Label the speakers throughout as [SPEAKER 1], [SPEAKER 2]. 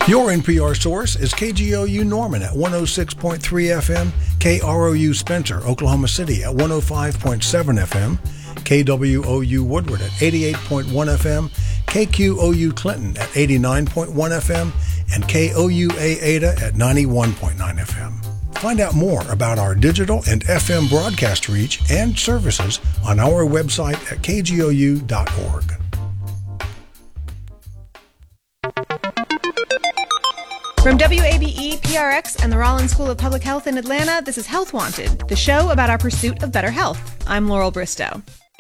[SPEAKER 1] Your NPR source is KGOU Norman at 106.3 FM, KROU Spencer, Oklahoma City at 105.7 FM, KWOU Woodward at 88.1 FM, KQOU Clinton at 89.1 FM, and KOUA Ada at 91.9 FM. Find out more about our digital and FM broadcast reach and services on our website at kgou.org.
[SPEAKER 2] From WABE, PRX, and the Rollins School of Public Health in Atlanta, this is Health Wanted, the show about our pursuit of better health. I'm Laurel Bristow.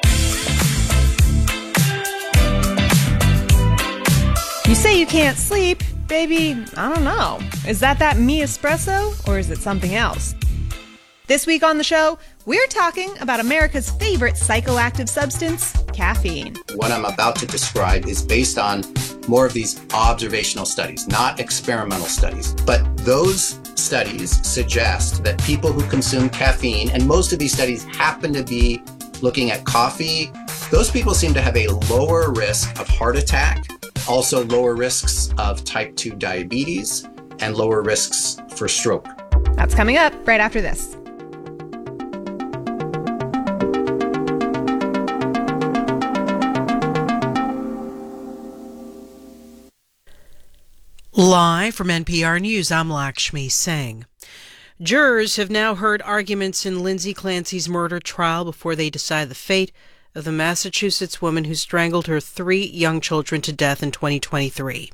[SPEAKER 2] You say you can't sleep, baby, I don't know. Is that me espresso, or is it something else? This week on the show, we're talking about America's favorite psychoactive substance, caffeine.
[SPEAKER 3] What I'm about to describe is based on more of these observational studies, not experimental studies. But those studies suggest that people who consume caffeine, and most of these studies happen to be looking at coffee, those people seem to have a lower risk of heart attack, also lower risks of type 2 diabetes, and lower risks for stroke.
[SPEAKER 2] That's coming up right after this.
[SPEAKER 4] Live from NPR News, I'm Lakshmi Singh. Jurors have now heard arguments in Lindsay Clancy's murder trial before they decide the fate of the Massachusetts woman who strangled her 3 young children to death in 2023.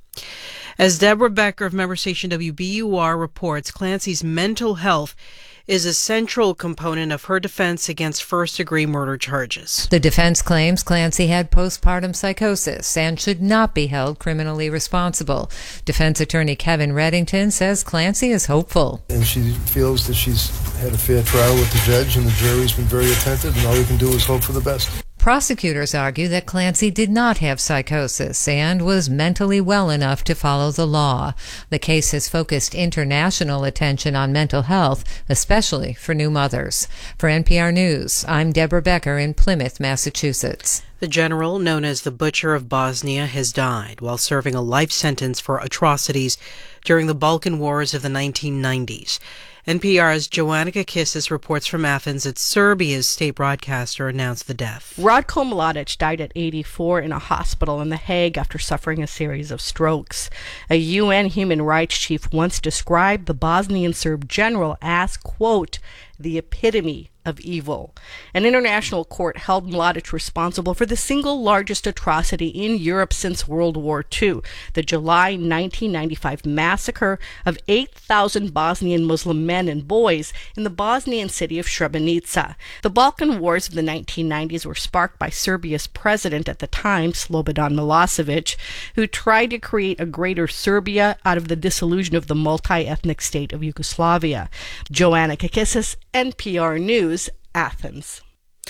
[SPEAKER 4] As Deborah Becker of member station WBUR reports, Clancy's mental health is a central component of her defense against first-degree murder charges.
[SPEAKER 5] The defense claims Clancy had postpartum psychosis and should not be held criminally responsible. Defense attorney Kevin Reddington says Clancy is hopeful.
[SPEAKER 6] And she feels that she's had a fair trial with the judge, and the jury's been very attentive, and all we can do is hope for the best.
[SPEAKER 5] Prosecutors argue that Clancy did not have psychosis and was mentally well enough to follow the law. The case has focused international attention on mental health, especially for new mothers. For NPR News, I'm Deborah Becker in Plymouth, Massachusetts.
[SPEAKER 4] The general, known as the Butcher of Bosnia, has died while serving a life sentence for atrocities during the Balkan Wars of the 1990s. NPR's Joanna Kakissis reports from Athens that Serbia's state broadcaster announced the death.
[SPEAKER 7] Ratko Mladic died at 84 in a hospital in The Hague after suffering a series of strokes. A UN human rights chief once described the Bosnian Serb general as, quote, the epitome of evil. An international court held Mladic responsible for the single largest atrocity in Europe since World War II, the July 1995 massacre of 8,000 Bosnian Muslim men and boys in the Bosnian city of Srebrenica. The Balkan Wars of the 1990s were sparked by Serbia's president at the time, Slobodan Milosevic, who tried to create a greater Serbia out of the dissolution of the multi-ethnic state of Yugoslavia. Joanna Kakissis, NPR News, Athens.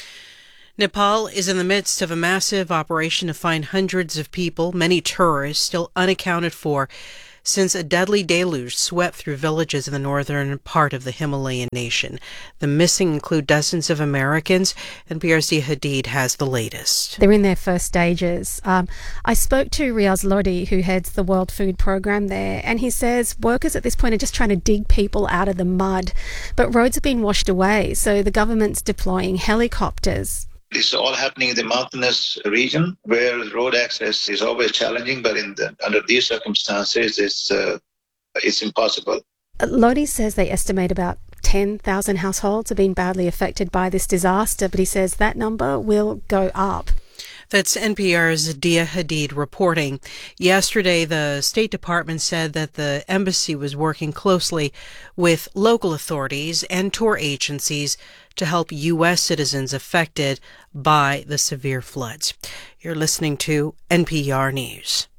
[SPEAKER 4] Nepal is in the midst of a massive operation to find hundreds of people, many tourists, still unaccounted for since a deadly deluge swept through villages in the northern part of the Himalayan nation. The missing include dozens of Americans, and NPR's Dia Hadid has the latest.
[SPEAKER 8] They're in their first stages. I spoke to Riaz Lodi, who heads the World Food Programme there, and he says workers at this point are just trying to dig people out of the mud, but roads have been washed away, so the government's deploying helicopters.
[SPEAKER 9] This is all happening in the mountainous region where road access is always challenging, but under these circumstances, it's impossible.
[SPEAKER 8] Lodi says they estimate about 10,000 households have been badly affected by this disaster, but he says that number will go up.
[SPEAKER 4] That's NPR's Dia Hadid reporting. Yesterday, the State Department said that the embassy was working closely with local authorities and tour agencies to help U.S. citizens affected by the severe floods. You're listening to NPR News.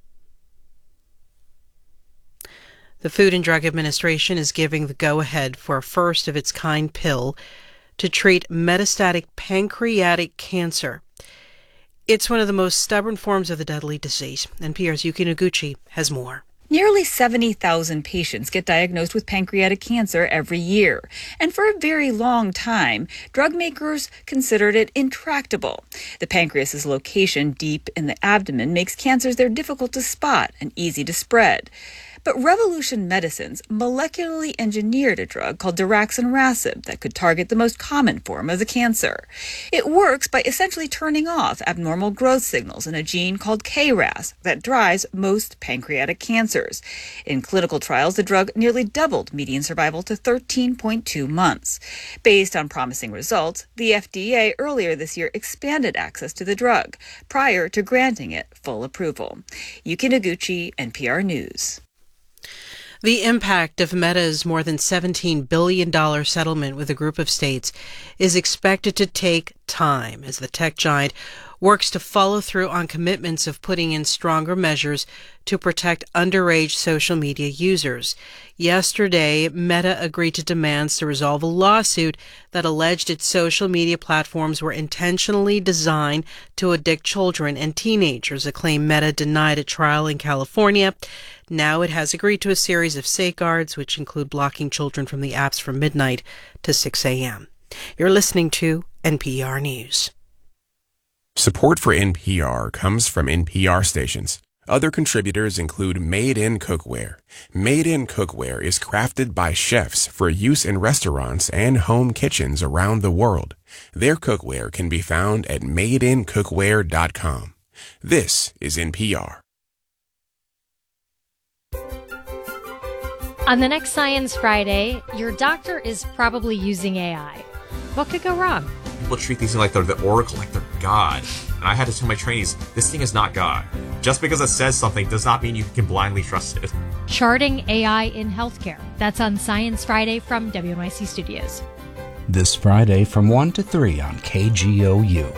[SPEAKER 4] The Food and Drug Administration is giving the go-ahead for a first-of-its-kind pill to treat metastatic pancreatic cancer. It's one of the most stubborn forms of the deadly disease. NPR's Yuki Noguchi has more.
[SPEAKER 10] Nearly 70,000 patients get diagnosed with pancreatic cancer every year. And for a very long time, drug makers considered it intractable. The pancreas's location deep in the abdomen makes cancers there difficult to spot and easy to spread. But Revolution Medicines molecularly engineered a drug called daraxonrasib that could target the most common form of the cancer. It works by essentially turning off abnormal growth signals in a gene called KRAS that drives most pancreatic cancers. In clinical trials, the drug nearly doubled median survival to 13.2 months. Based on promising results, the FDA earlier this year expanded access to the drug prior to granting it full approval. Yuki Noguchi, NPR News.
[SPEAKER 4] The impact of Meta's more than $17 billion settlement with a group of states is expected to take time as the tech giant works to follow through on commitments of putting in stronger measures to protect underage social media users. Yesterday, Meta agreed to demands to resolve a lawsuit that alleged its social media platforms were intentionally designed to addict children and teenagers, a claim Meta denied at trial in California. Now it has agreed to a series of safeguards, which include blocking children from the apps from midnight to 6 a.m. You're listening to NPR News.
[SPEAKER 11] Support for NPR comes from NPR stations. Other contributors include Made in Cookware. Made in Cookware is crafted by chefs for use in restaurants and home kitchens around the world. Their cookware can be found at madeincookware.com. This is NPR.
[SPEAKER 12] On the next Science Friday, your doctor is probably using AI. What could go wrong?
[SPEAKER 13] People treat these things like they're the oracle, like they're God. And I had to tell my trainees, this thing is not God. Just because it says something does not mean you can blindly trust it.
[SPEAKER 12] Charting AI in Healthcare. That's on Science Friday from WNYC Studios.
[SPEAKER 14] This Friday from 1 to 3 on KGOU.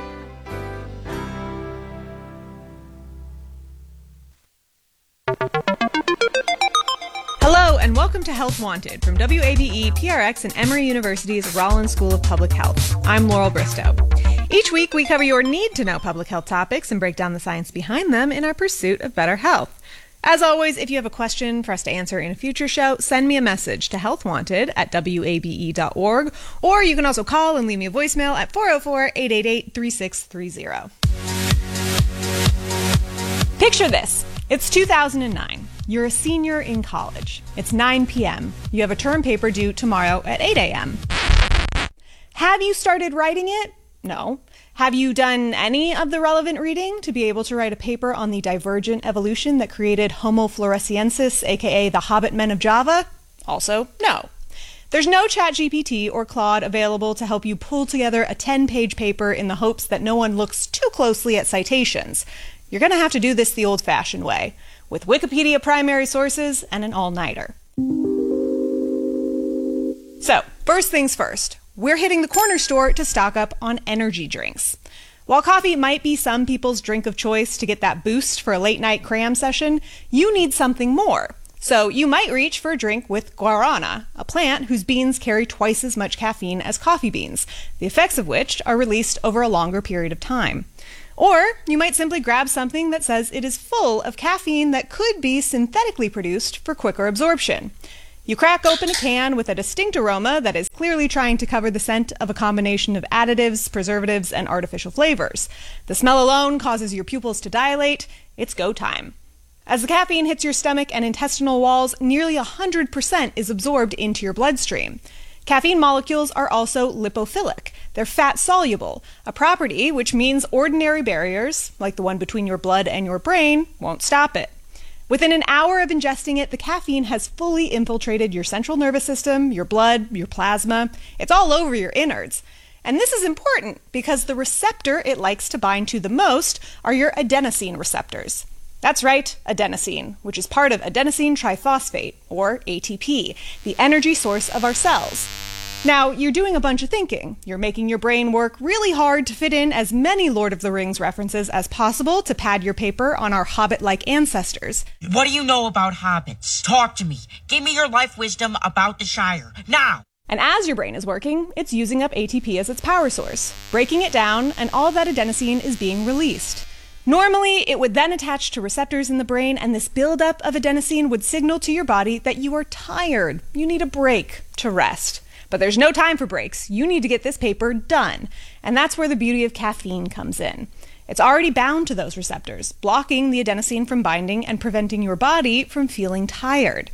[SPEAKER 2] Hello and welcome to Health Wanted from WABE, PRX, and Emory University's Rollins School of Public Health. I'm Laurel Bristow. Each week we cover your need-to-know public health topics and break down the science behind them in our pursuit of better health. As always, if you have a question for us to answer in a future show, send me a message to healthwanted@wabe.org, or you can also call and leave me a voicemail at 404-888-3630. Picture this. It's 2009. You're a senior in college. It's 9 p.m. You have a term paper due tomorrow at 8 a.m. Have you started writing it? No. Have you done any of the relevant reading to be able to write a paper on the divergent evolution that created Homo floresiensis, aka the Hobbit men of Java? Also, no. There's no ChatGPT or Claude available to help you pull together a 10-page paper in the hopes that no one looks too closely at citations. You're going to have to do this the old-fashioned way, with Wikipedia primary sources and an all-nighter. So, first things first, we're hitting the corner store to stock up on energy drinks. While coffee might be some people's drink of choice to get that boost for a late-night cram session, you need something more. So you might reach for a drink with guarana, a plant whose beans carry twice as much caffeine as coffee beans, the effects of which are released over a longer period of time. Or you might simply grab something that says it is full of caffeine that could be synthetically produced for quicker absorption. You crack open a can with a distinct aroma that is clearly trying to cover the scent of a combination of additives, preservatives, and artificial flavors. The smell alone causes your pupils to dilate. It's go time. As the caffeine hits your stomach and intestinal walls, nearly 100% is absorbed into your bloodstream. Caffeine molecules are also lipophilic. They're fat-soluble, a property which means ordinary barriers, like the one between your blood and your brain, won't stop it. Within an hour of ingesting it, the caffeine has fully infiltrated your central nervous system, your blood, your plasma. It's all over your innards. And this is important because the receptor it likes to bind to the most are your adenosine receptors. That's right, adenosine, which is part of adenosine triphosphate, or ATP, the energy source of our cells. Now, you're doing a bunch of thinking. You're making your brain work really hard to fit in as many Lord of the Rings references as possible to pad your paper on our hobbit-like ancestors.
[SPEAKER 15] What do you know about hobbits? Talk to me. Give me your life wisdom about the Shire, now!
[SPEAKER 2] And as your brain is working, it's using up ATP as its power source, breaking it down, and all that adenosine is being released. Normally, it would then attach to receptors in the brain, and this buildup of adenosine would signal to your body that you are tired. You need a break to rest. But there's no time for breaks. You need to get this paper done. And that's where the beauty of caffeine comes in. It's already bound to those receptors, blocking the adenosine from binding and preventing your body from feeling tired.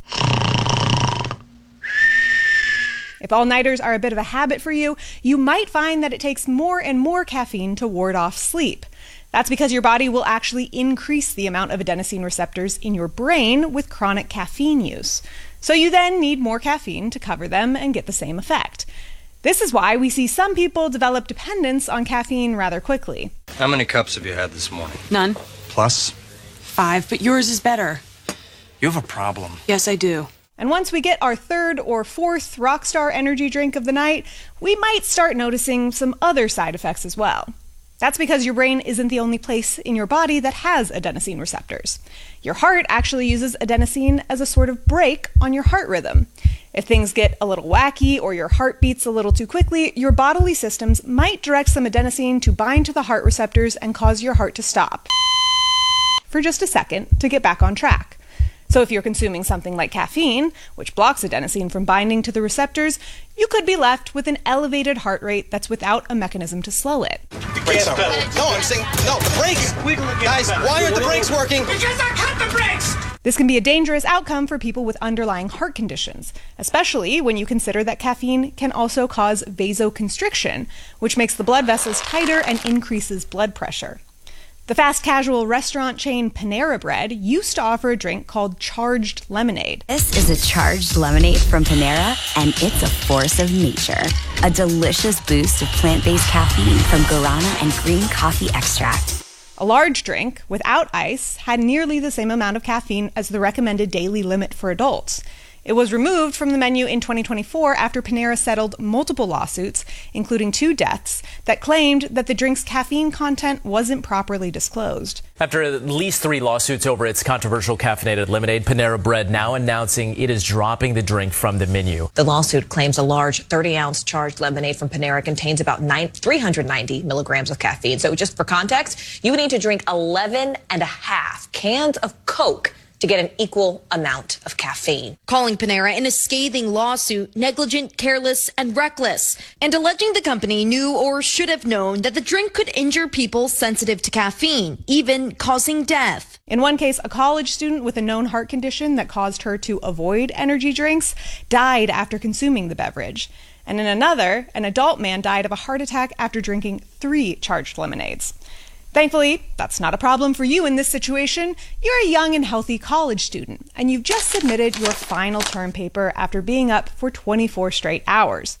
[SPEAKER 2] If all-nighters are a bit of a habit for you, you might find that it takes more and more caffeine to ward off sleep. That's because your body will actually increase the amount of adenosine receptors in your brain with chronic caffeine use. So you then need more caffeine to cover them and get the same effect. This is why we see some people develop dependence on caffeine rather quickly.
[SPEAKER 16] How many cups have you had this morning?
[SPEAKER 17] None.
[SPEAKER 16] Plus?
[SPEAKER 17] 5, but yours is better.
[SPEAKER 16] You have a problem.
[SPEAKER 17] Yes, I do.
[SPEAKER 2] And once we get our third or fourth Rockstar energy drink of the night, we might start noticing some other side effects as well. That's because your brain isn't the only place in your body that has adenosine receptors. Your heart actually uses adenosine as a sort of brake on your heart rhythm. If things get a little wacky or your heart beats a little too quickly, your bodily systems might direct some adenosine to bind to the heart receptors and cause your heart to stop for just a second to get back on track. So if you're consuming something like caffeine, which blocks adenosine from binding to the receptors, you could be left with an elevated heart rate that's without a mechanism to slow it.
[SPEAKER 18] Brakes aren't working. No, I'm saying, no, brakes! Guys, why aren't the brakes working?
[SPEAKER 15] Because I cut the brakes!
[SPEAKER 2] This can be a dangerous outcome for people with underlying heart conditions, especially when you consider that caffeine can also cause vasoconstriction, which makes the blood vessels tighter and increases blood pressure. The fast casual restaurant chain Panera Bread used to offer a drink called charged lemonade.
[SPEAKER 19] This is a charged lemonade from Panera, and it's a force of nature. A delicious boost of plant-based caffeine from guarana and green coffee extract.
[SPEAKER 2] A large drink, without ice, had nearly the same amount of caffeine as the recommended daily limit for adults. It was removed from the menu in 2024 after Panera settled multiple lawsuits, including 2 deaths, that claimed that the drink's caffeine content wasn't properly disclosed.
[SPEAKER 20] After at least 3 lawsuits over its controversial caffeinated lemonade, Panera Bread now announcing it is dropping the drink from the menu.
[SPEAKER 21] The lawsuit claims a large 30-ounce charged lemonade from Panera contains about 390 milligrams of caffeine. So just for context, you would need to drink 11 and a half cans of Coke to get an equal amount of caffeine.
[SPEAKER 22] Calling Panera in a scathing lawsuit negligent, careless, and reckless, and alleging the company knew or should have known that the drink could injure people sensitive to caffeine, even causing death.
[SPEAKER 2] In one case, a college student with a known heart condition that caused her to avoid energy drinks died after consuming the beverage. And in another, an adult man died of a heart attack after drinking 3 charged lemonades. Thankfully, that's not a problem for you in this situation. You're a young and healthy college student, and you've just submitted your final term paper after being up for 24 straight hours.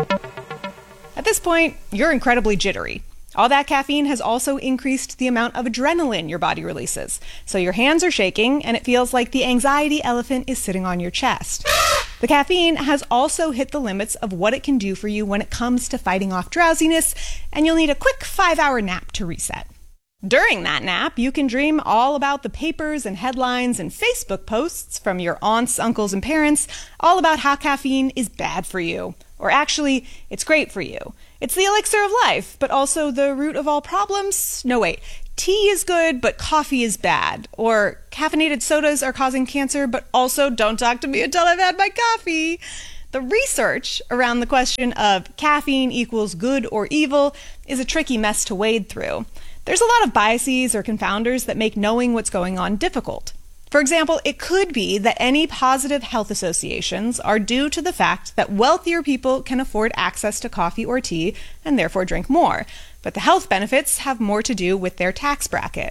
[SPEAKER 2] At this point, you're incredibly jittery. All that caffeine has also increased the amount of adrenaline your body releases, so your hands are shaking and it feels like the anxiety elephant is sitting on your chest. The caffeine has also hit the limits of what it can do for you when it comes to fighting off drowsiness, and you'll need a quick 5-hour nap to reset. During that nap, you can dream all about the papers and headlines and Facebook posts from your aunts, uncles, and parents all about how caffeine is bad for you. Or actually, it's great for you. It's the elixir of life, but also the root of all problems. No, wait. Tea is good, but coffee is bad. Or caffeinated sodas are causing cancer, but also don't talk to me until I've had my coffee. The research around the question of caffeine equals good or evil is a tricky mess to wade through. There's a lot of biases or confounders that make knowing what's going on difficult. For example, it could be that any positive health associations are due to the fact that wealthier people can afford access to coffee or tea and therefore drink more, but the health benefits have more to do with their tax bracket.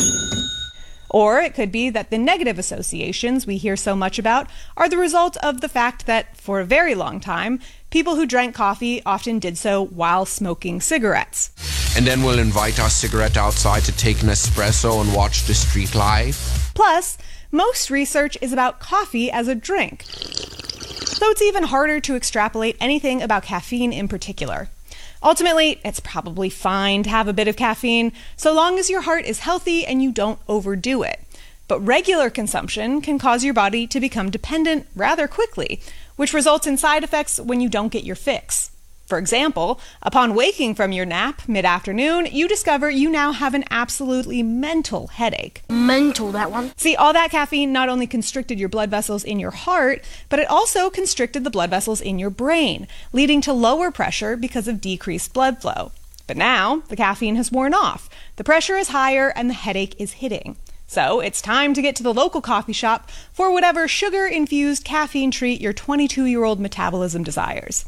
[SPEAKER 2] Or it could be that the negative associations we hear so much about are the result of the fact that, for a very long time, people who drank coffee often did so while smoking cigarettes.
[SPEAKER 23] And then we'll invite our cigarette outside to take an espresso and watch the street live.
[SPEAKER 2] Plus, most research is about coffee as a drink, so it's even harder to extrapolate anything about caffeine in particular. Ultimately, it's probably fine to have a bit of caffeine, so long as your heart is healthy and you don't overdo it. But regular consumption can cause your body to become dependent rather quickly, which results in side effects when you don't get your fix. For example, upon waking from your nap mid-afternoon, you discover you now have an absolutely mental headache.
[SPEAKER 22] Mental, that one.
[SPEAKER 2] See, all that caffeine not only constricted your blood vessels in your heart, but it also constricted the blood vessels in your brain, leading to lower pressure because of decreased blood flow. But now, the caffeine has worn off, the pressure is higher, and the headache is hitting. So it's time to get to the local coffee shop for whatever sugar-infused caffeine treat your 22-year-old metabolism desires.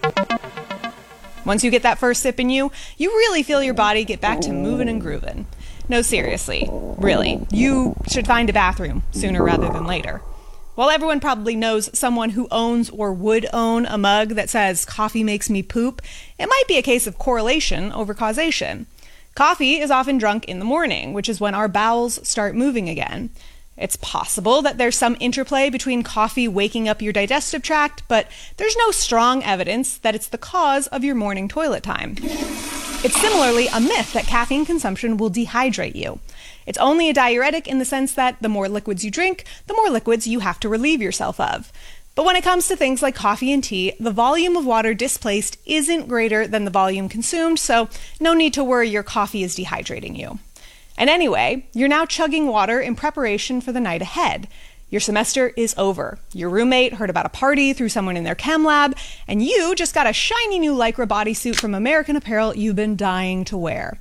[SPEAKER 2] Once you get that first sip in you, you really feel your body get back to moving and grooving. No, seriously, really, you should find a bathroom sooner rather than later. While everyone probably knows someone who owns or would own a mug that says coffee makes me poop, it might be a case of correlation over causation. Coffee is often drunk in the morning, which is when our bowels start moving again. It's possible that there's some interplay between coffee waking up your digestive tract, but there's no strong evidence that it's the cause of your morning toilet time. It's similarly a myth that caffeine consumption will dehydrate you. It's only a diuretic in the sense that the more liquids you drink, the more liquids you have to relieve yourself of. But when it comes to things like coffee and tea, the volume of water displaced isn't greater than the volume consumed, so no need to worry your coffee is dehydrating you. And anyway, you're now chugging water in preparation for the night ahead. Your semester is over. Your roommate heard about a party through someone in their chem lab, and you just got a shiny new Lycra bodysuit from American Apparel you've been dying to wear.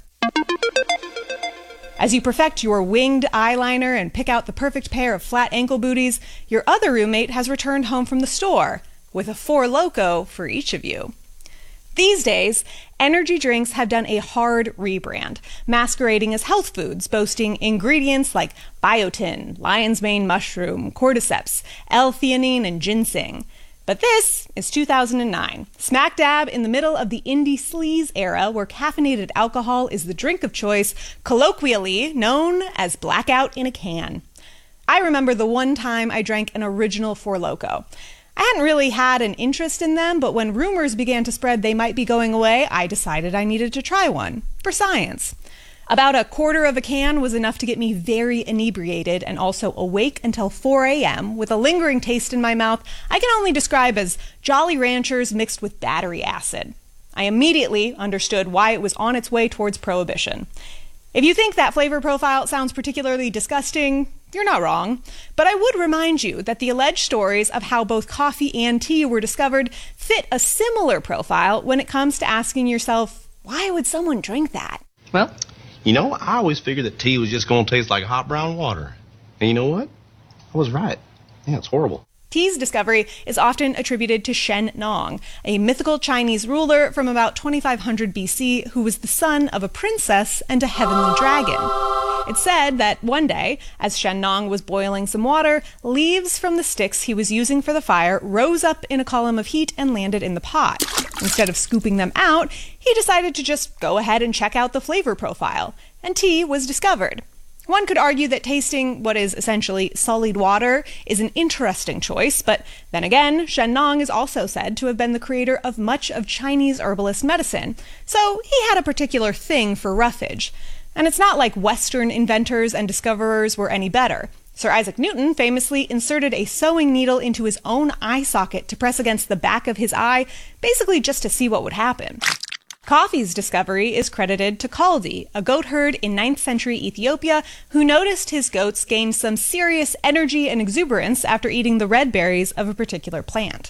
[SPEAKER 2] As you perfect your winged eyeliner and pick out the perfect pair of flat ankle booties, your other roommate has returned home from the store with a Four Loko for each of you. These days, energy drinks have done a hard rebrand, masquerading as health foods, boasting ingredients like biotin, lion's mane mushroom, cordyceps, L-theanine, and ginseng. But this is 2009, smack dab in the middle of the indie sleaze era where caffeinated alcohol is the drink of choice, colloquially known as blackout in a can. I remember the one time I drank an original Four Loko. I hadn't really had an interest in them, but when rumors began to spread they might be going away, I decided I needed to try one, for science. About a quarter of a can was enough to get me very inebriated and also awake until 4 a.m. with a lingering taste in my mouth I can only describe as Jolly Ranchers mixed with battery acid. I immediately understood why it was on its way towards prohibition. If you think that flavor profile sounds particularly disgusting, you're not wrong. But I would remind you that the alleged stories of how both coffee and tea were discovered fit a similar profile when it comes to asking yourself, why would someone drink that?
[SPEAKER 1] Well, you know, I always figured that tea was just going to taste like hot brown water. And you know what? I was right. Yeah, it's horrible.
[SPEAKER 2] Tea's discovery is often attributed to Shen Nong, a mythical Chinese ruler from about 2500 BC who was the son of a princess and a heavenly dragon. It's said that one day, as Shen Nong was boiling some water, leaves from the sticks he was using for the fire rose up in a column of heat and landed in the pot. Instead of scooping them out, he decided to just go ahead and check out the flavor profile, and tea was discovered. One could argue that tasting what is essentially sullied water is an interesting choice, but then again, Shen Nong is also said to have been the creator of much of Chinese herbalist medicine, so he had a particular thing for roughage. And it's not like Western inventors and discoverers were any better. Sir Isaac Newton famously inserted a sewing needle into his own eye socket to press against the back of his eye, basically just to see what would happen. Coffee's discovery is credited to Kaldi, a goat herd in 9th century Ethiopia who noticed his goats gained some serious energy and exuberance after eating the red berries of a particular plant.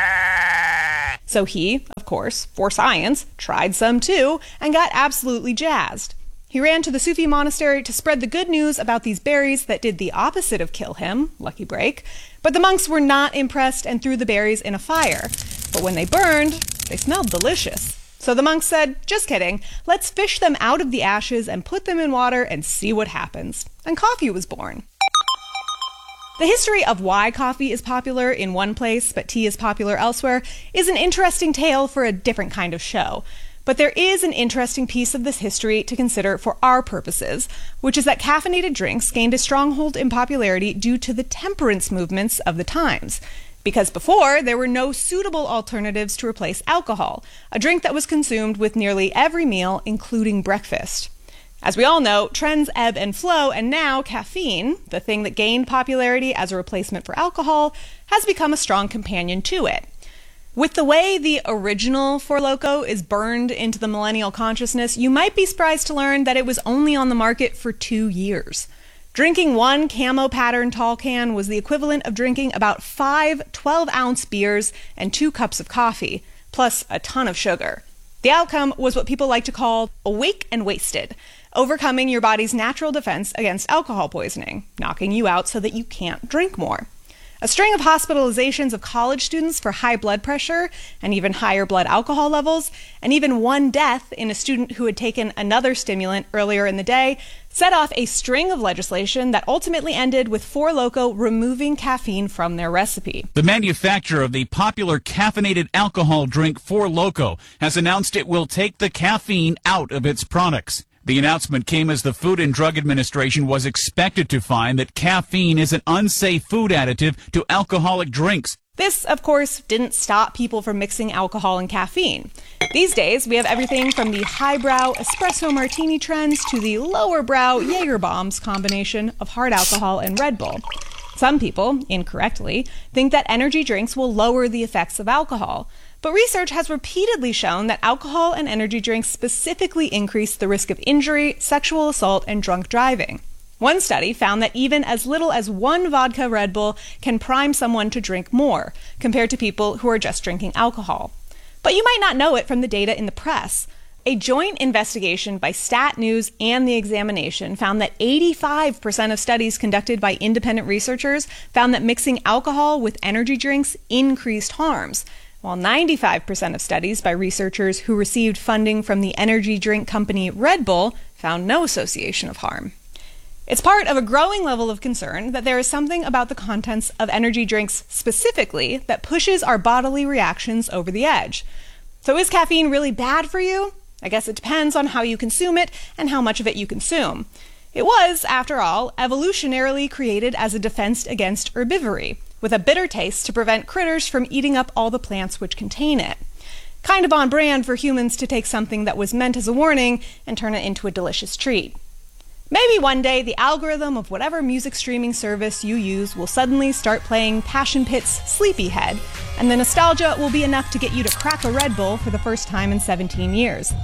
[SPEAKER 2] So he, of course, for science, tried some too and got absolutely jazzed. He ran to the Sufi monastery to spread the good news about these berries that did the opposite of kill him, lucky break, but the monks were not impressed and threw the berries in a fire. But when they burned, they smelled delicious. So the monks said, just kidding, let's fish them out of the ashes and put them in water and see what happens. And coffee was born. The history of why coffee is popular in one place but tea is popular elsewhere is an interesting tale for a different kind of show. But there is an interesting piece of this history to consider for our purposes, which is that caffeinated drinks gained a stronghold in popularity due to the temperance movements of the times. Because before, there were no suitable alternatives to replace alcohol, a drink that was consumed with nearly every meal, including breakfast. As we all know, trends ebb and flow, and now caffeine, the thing that gained popularity as a replacement for alcohol, has become a strong companion to it. With the way the original Four Loko is burned into the millennial consciousness, you might be surprised to learn that it was only on the market for 2 years. Drinking one camo pattern tall can was the equivalent of drinking about 5 12-ounce beers and 2 cups of coffee, plus a ton of sugar. The outcome was what people like to call awake and wasted, overcoming your body's natural defense against alcohol poisoning, knocking you out so that you can't drink more. A string of hospitalizations of college students for high blood pressure and even higher blood alcohol levels, and even one death in a student who had taken another stimulant earlier in the day, set off a string of legislation that ultimately ended with Four Loko removing caffeine from their recipe.
[SPEAKER 3] The manufacturer of the popular caffeinated alcohol drink Four Loko has announced it will take the caffeine out of its products. The announcement came as the Food and Drug Administration was expected to find that caffeine is an unsafe food additive to alcoholic drinks.
[SPEAKER 2] This, of course, didn't stop people from mixing alcohol and caffeine. These days, we have everything from the highbrow espresso martini trends to the lower-brow Jaeger bombs combination of hard alcohol and Red Bull. Some people, incorrectly, think that energy drinks will lower the effects of alcohol. But research has repeatedly shown that alcohol and energy drinks specifically increase the risk of injury, sexual assault, and drunk driving. One study found that even as little as one vodka Red Bull can prime someone to drink more, compared to people who are just drinking alcohol. But you might not know it from the data in the press. A joint investigation by Stat News and The Examination found that 85% of studies conducted by independent researchers found that mixing alcohol with energy drinks increased harms, while 95% of studies by researchers who received funding from the energy drink company Red Bull found no association of harm. It's part of a growing level of concern that there is something about the contents of energy drinks specifically that pushes our bodily reactions over the edge. So is caffeine really bad for you? I guess it depends on how you consume it and how much of it you consume. It was, after all, evolutionarily created as a defense against herbivory, with a bitter taste to prevent critters from eating up all the plants which contain it. Kind of on brand for humans to take something that was meant as a warning and turn it into a delicious treat. Maybe one day the algorithm of whatever music streaming service you use will suddenly start playing Passion Pit's Sleepyhead, and the nostalgia will be enough to get you to crack a Red Bull for the first time in 17 years.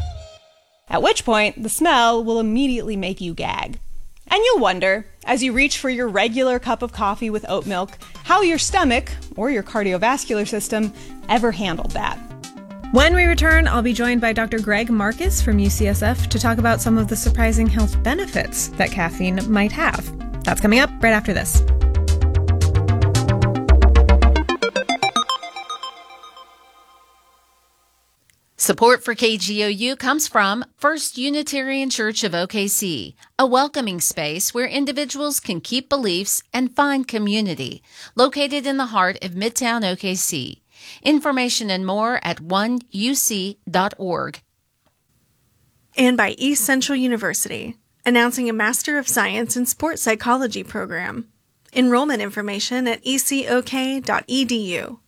[SPEAKER 2] At which point, the smell will immediately make you gag. And you'll wonder, as you reach for your regular cup of coffee with oat milk, how your stomach, or your cardiovascular system, ever handled that. When we return, I'll be joined by Dr. Greg Marcus from UCSF to talk about some of the surprising health benefits that caffeine might have. That's coming up right after this.
[SPEAKER 5] Support for KGOU comes from First Unitarian Church of OKC, a welcoming space where individuals can keep beliefs and find community, located in the heart of Midtown OKC. Information and more at oneuc.org.
[SPEAKER 6] And by East Central University, announcing a Master of Science in Sports Psychology program. Enrollment information at ecok.edu.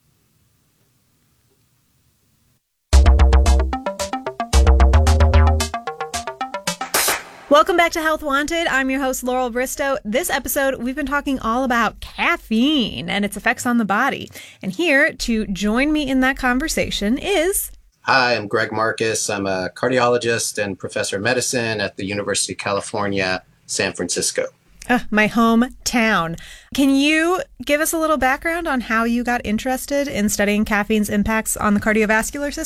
[SPEAKER 2] Welcome back to Health Wanted. I'm your host, Laurel Bristow. This episode, we've been talking all about caffeine and its effects on the body. And here to join me in that conversation is...
[SPEAKER 24] Hi, I'm Greg Marcus. I'm a cardiologist and professor of medicine at the University of California, San Francisco.
[SPEAKER 2] My hometown. Can you give us a little background on how you got interested in studying caffeine's impacts on the cardiovascular system?